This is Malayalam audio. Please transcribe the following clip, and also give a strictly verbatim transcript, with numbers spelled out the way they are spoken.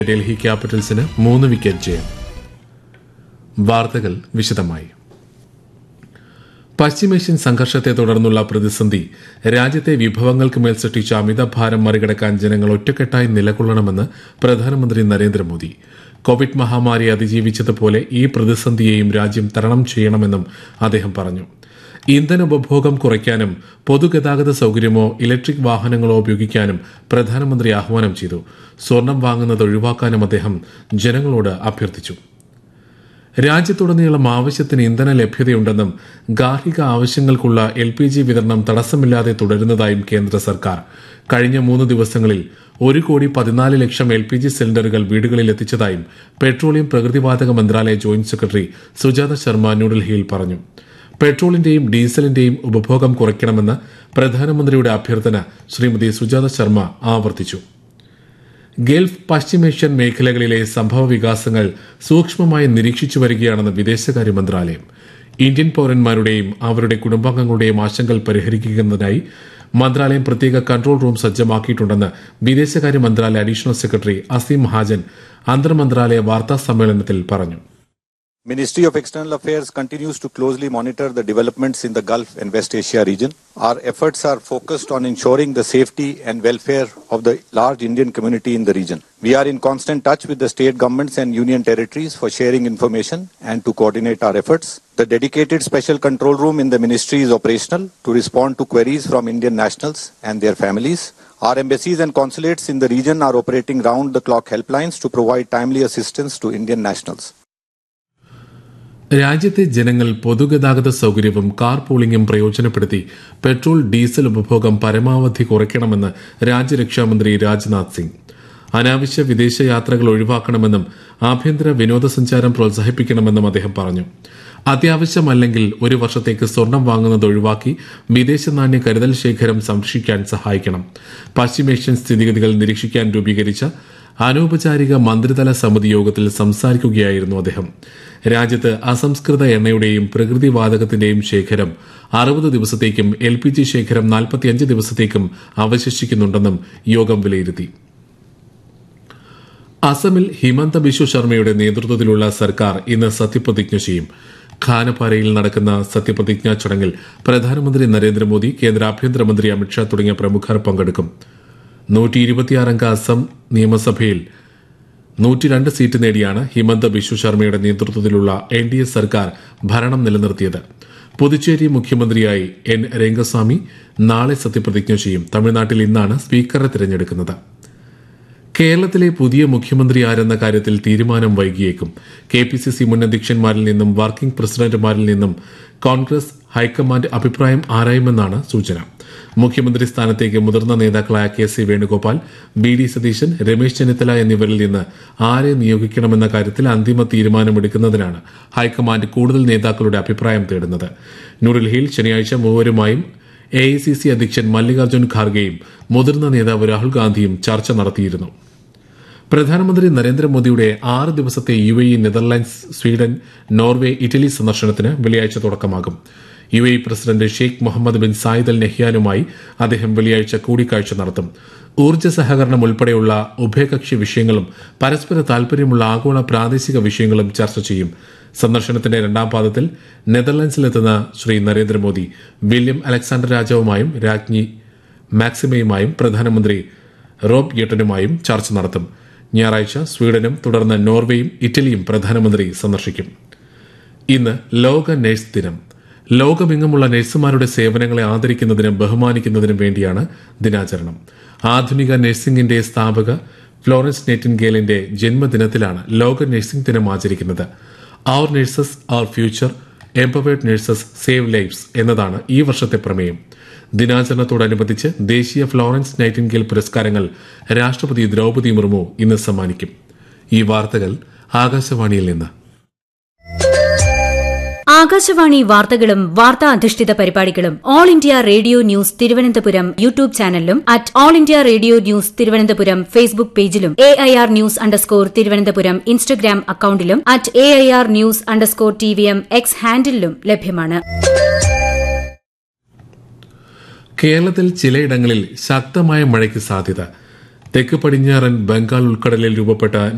ഡൽഹി ക്യാപിറ്റൽസിന് മൂന്ന് വിക്കറ്റ് ജയം. വാർത്തകൾ വിശദമായി. പശ്ചിമേഷ്യൻ സംഘർഷത്തെ തുടർന്നുള്ള പ്രതിസന്ധി രാജ്യത്തെ വിഭവങ്ങൾക്ക് മേൽ സൃഷ്ടിച്ച അമിതഭാരം മറികടക്കാൻ ജനങ്ങൾ ഒറ്റക്കെട്ടായി നിലകൊള്ളണമെന്ന് പ്രധാനമന്ത്രി നരേന്ദ്രമോദി. കോവിഡ് മഹാമാരി അതിജീവിച്ചതുപോലെ ഈ പ്രതിസന്ധിയെയും രാജ്യം തരണം ചെയ്യണമെന്നും അദ്ദേഹം പറഞ്ഞു. ഇന്ധന ഉപഭോഗം കുറയ്ക്കാനും പൊതുഗതാഗത സൌകര്യമോ ഇലക്ട്രിക് വാഹനങ്ങളോ ഉപയോഗിക്കാനും പ്രധാനമന്ത്രി ആഹ്വാനം ചെയ്തു. സ്വർണം വാങ്ങുന്നത് ഒഴിവാക്കാനും അദ്ദേഹം ജനങ്ങളോട് അഭ്യർത്ഥിച്ചു. രാജ്യത്തുടനീളം ആവശ്യത്തിന് ഇന്ധന ലഭ്യതയുണ്ടെന്നും ഗാർഹിക ആവശ്യങ്ങൾക്കുള്ള എൽ പി ജി വിതരണം തടസ്സമില്ലാതെ തുടരുന്നതായും കേന്ദ്ര സർക്കാർ. കഴിഞ്ഞ മൂന്ന് ദിവസങ്ങളിൽ ഒരു കോടി പതിനാല് ലക്ഷം എൽ പി ജി സിലിണ്ടറുകൾ വീടുകളിൽ എത്തിച്ചതായും പെട്രോളിയം പ്രകൃതിവാതക മന്ത്രാലയ ജോയിന്റ് സെക്രട്ടറി സുജാത ശർമ്മ ന്യൂഡൽഹിയിൽ പറഞ്ഞു. പെട്രോളിന്റെയും ഡീസലിന്റെയും ഉപഭോഗം കുറയ്ക്കണമെന്ന പ്രധാനമന്ത്രിയുടെ അഭ്യർത്ഥന ശ്രീമതി സുജാത ശർമ്മ ആവർത്തിച്ചു. ഗൾഫ് പശ്ചിമേഷ്യൻ മേഖലകളിലെ സംഭവ വികാസങ്ങൾ സൂക്ഷ്മമായി നിരീക്ഷിച്ചു വരികയാണെന്ന് വിദേശകാര്യ മന്ത്രാലയം. ഇന്ത്യൻ പൌരന്മാരുടെയും അവരുടെ കുടുംബാംഗങ്ങളുടെയും ആശങ്കകൾ പരിഹരിക്കുന്നതിനായി മന്ത്രാലയം പ്രത്യേക കൺട്രോൾ റൂം സജ്ജമാക്കിയിട്ടുണ്ടെന്ന് വിദേശകാര്യ മന്ത്രാലയ അഡീഷണൽ സെക്രട്ടറി അസീം മഹാജൻ അന്തർമന്ത്രാലയ വാർത്താ സമ്മേളനത്തിൽ പറഞ്ഞു. Ministry of External Affairs continues to closely monitor the developments in the Gulf and West Asia region. Our efforts are focused on ensuring the safety and welfare of the large Indian community in the region. We are in constant touch with the state governments and union territories for sharing information and to coordinate our efforts. The dedicated special control room in the ministry is operational to respond to queries from Indian nationals and their families. Our embassies and consulates in the region are operating round-the-clock helplines to provide timely assistance to Indian nationals. രാജ്യത്തെ ജനങ്ങൾ പൊതുഗതാഗത സൌകര്യവും കാർ പൂളിംഗും പ്രയോജനപ്പെടുത്തി പെട്രോൾ ഡീസൽ ഉപഭോഗം പരമാവധി കുറയ്ക്കണമെന്ന് രാജ്യരക്ഷാമന്ത്രി രാജ്നാഥ് സിംഗ്. അനാവശ്യ വിദേശ യാത്രകൾ ഒഴിവാക്കണമെന്നും ആഭ്യന്തര വിനോദസഞ്ചാരം പ്രോത്സാഹിപ്പിക്കണമെന്നും അദ്ദേഹം പറഞ്ഞു. അത്യാവശ്യമല്ലെങ്കിൽ ഒരു വർഷത്തേക്ക് സ്വർണം വാങ്ങുന്നത് ഒഴിവാക്കി വിദേശ നാണ്യ കരുതൽ ശേഖരം സംരക്ഷിക്കാൻ സഹായിക്കണം. പശ്ചിമേഷ്യൻ സ്ഥിതിഗതികൾ നിരീക്ഷിക്കാൻ രൂപീകരിച്ച അനൌപചാരിക മന്ത്രിതല സമിതി യോഗത്തിൽ സംസാരിക്കുകയായിരുന്നു അദ്ദേഹം. രാജ്യത്ത് അസംസ്കൃത എണ്ണയുടെയും പ്രകൃതിവാതകത്തിന്റെയും ശേഖരം അറുപത് ദിവസത്തേക്കും എൽ പി ജി ശേഖരം നാൽപ്പത്തിയഞ്ച് ദിവസത്തേക്കും അവശേഷിക്കുന്നുണ്ടെന്നും യോഗം വിലയിരുത്തി. അസമിൽ ഹിമന്ത ബിശ്വ ശർമ്മയുടെ നേതൃത്വത്തിലുള്ള സർക്കാർ ഇന്ന് സത്യപ്രതിജ്ഞ ചെയ്യും. ഖാനപാരയിൽ നടക്കുന്ന സത്യപ്രതിജ്ഞാ ചടങ്ങിൽ പ്രധാനമന്ത്രി നരേന്ദ്രമോദി, കേന്ദ്ര ആഭ്യന്തരമന്ത്രി അമിത്ഷാ തുടങ്ങിയ പ്രമുഖർ പങ്കെടുക്കും. നൂറ്റി ഇരുപത്തിയാറംഗ അസം നിയമസഭയിൽ നൂറ്റിരണ്ട് സീറ്റ് നേടിയാണ് ഹിമന്ത ബിശ്വ ശർമ്മയുടെ നേതൃത്വത്തിലുള്ള എൻ ഡി എ സർക്കാർ ഭരണം നിലനിർത്തിയത്. പുതുച്ചേരി മുഖ്യമന്ത്രിയായി എൻ രംഗസ്വാമി നാളെ സത്യപ്രതിജ്ഞ ചെയ്യും. തമിഴ്നാട്ടിൽ ഇന്നാണ് സ്പീക്കറെ തിരഞ്ഞെടുക്കുന്നത്. കേരളത്തിലെ പുതിയ മുഖ്യമന്ത്രി ആരെന്ന കാര്യത്തിൽ തീരുമാനം വൈകിയേക്കും. കെ പി സി സി മുൻ അധ്യക്ഷന്മാരിൽ നിന്നും വർക്കിംഗ് പ്രസിഡന്റുമാരിൽ നിന്നും കോൺഗ്രസ് ഹൈക്കമാൻഡ് അഭിപ്രായം ആരായുമെന്നാണ് സൂചന. മുഖ്യമന്ത്രി സ്ഥാനത്തേക്ക് മുതിർന്ന നേതാക്കളായ K C Venugopal, B D Satheesan, Ramesh Chennithala എന്നിവരിൽ നിന്ന് ആരെ നിയോഗിക്കണമെന്ന കാര്യത്തിൽ അന്തിമ തീരുമാനമെടുക്കുന്നതിനാണ് ഹൈക്കമാൻഡ് കൂടുതൽ നേതാക്കളുടെ അഭിപ്രായം തേടുന്നത്. ന്യൂഡൽഹിയിൽ ശനിയാഴ്ച മൂവരുമായും എ ഐ സി സി അധ്യക്ഷൻ മല്ലികാർജ്ജുൻ ഖാർഗെയും മുതിർന്ന നേതാവ് രാഹുൽ ഗാന്ധിയും ചർച്ച നടത്തിയിരുന്നു. പ്രധാനമന്ത്രി നരേന്ദ്രമോദിയുടെ ആറ് ദിവസത്തെ U A E, Netherlands, Sweden, Norway, Italy സന്ദർശനത്തിന് വെള്ളിയാഴ്ച തുടക്കമാകും. U A E president Sheikh Muhammad bin Zayed Al നഹ്യാനുമായി അദ്ദേഹം വെള്ളിയാഴ്ച കൂടിക്കാഴ്ച നടത്തും. ഊർജ്ജ സഹകരണം ഉൾപ്പെടെയുള്ള ഉഭയകക്ഷി വിഷയങ്ങളും പരസ്പര താൽപര്യമുള്ള ആഗോള പ്രാദേശിക വിഷയങ്ങളും ചർച്ച ചെയ്യും. സന്ദർശനത്തിന്റെ രണ്ടാം പാദത്തിൽ നെതർലാൻഡ്സിലെത്തുന്ന ശ്രീ നരേന്ദ്രമോദി വില്യം അലക്സാണ്ടർ രാജാവുമായും രാജ്ഞി മാക്സിമയുമായും പ്രധാനമന്ത്രി റോബ് യെട്ടനുമായും ചർച്ച നടത്തും. ഞായറാഴ്ച സ്വീഡനും തുടർന്ന് നോർവേയും ഇറ്റലിയും പ്രധാനമന്ത്രി സന്ദർശിക്കും. ഇന്ന് ലോക നഴ്സ് ദിനം. ലോകമെങ്ങുമുള്ള നഴ്സുമാരുടെ സേവനങ്ങളെ ആദരിക്കുന്നതിനും ബഹുമാനിക്കുന്നതിനും വേണ്ടിയാണ് ദിനാചരണം. ആധുനിക നഴ്സിംഗിന്റെ സ്ഥാപക ഫ്ലോറൻസ് നൈറ്റിൻഗേലിന്റെ ജന്മദിനത്തിലാണ് ലോക നഴ്സിംഗ് ദിനം ആചരിക്കുന്നത്. അവർ nurses our future, empowered nurses save lives എന്നതാണ് ഈ വർഷത്തെ പ്രമേയം. ദിനാചരണത്തോടനുബന്ധിച്ച് ദേശീയ ഫ്ലോറൻസ് നൈറ്റിൻഗേൽ പുരസ്കാരങ്ങൾ രാഷ്ട്രപതി ദ്രൌപദി മുർമു ഇന്ന് സമ്മാനിക്കും. ഈ വാർത്തകൾ ആകാശവാണിയിൽ നിന്ന്. ആകാശവാണി വാർത്തകളും വാർത്താ അധിഷ്ഠിത പരിപാടികളും all India radio news Thiruvananthapuram YouTube ചാനലിലും at all India radio news Thiruvananthapuram Facebook പേജിലും A I R news underscore Thiruvananthapuram Instagram അക്കൌണ്ടിലും at A I R news underscore T V M X ഹാൻഡിലും ലഭ്യമാണ്. കേരളത്തിൽ ചിലയിടങ്ങളിൽ ശക്തമായ മഴയ്ക്ക് സാധ്യത. തെക്ക് പടിഞ്ഞാറൻ ബംഗാൾ ഉൾക്കടലിൽ രൂപപ്പെട്ട